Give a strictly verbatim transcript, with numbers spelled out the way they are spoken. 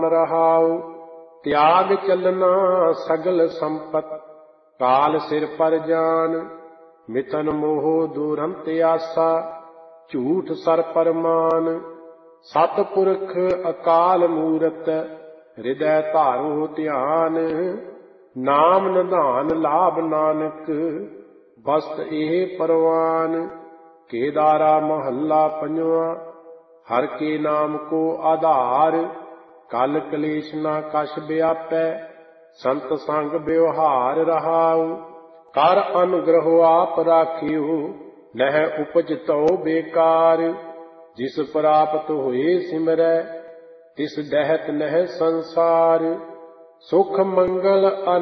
रहाऊ। त्याग चलना सगल संपत, काल सिर पर जान। मितन मोह दूरंत आसा, झूठ सर पर मान। सतपुरख अकाल मूरत, हृदय धारो ध्यान। नाम निधान लाभ नानक, बस्त एह परवान। केदारा महला पंजवा, हर के नाम को आधार। कल कलेश ना कछ व्यापै, संत संग व्यवहार रहाऊ। कर अनुग्रह आप राखियो, नह उपज तो बेकार। जिस प्राप्त होए सिमरै, तिस डहत नह संसार। सुख मंगल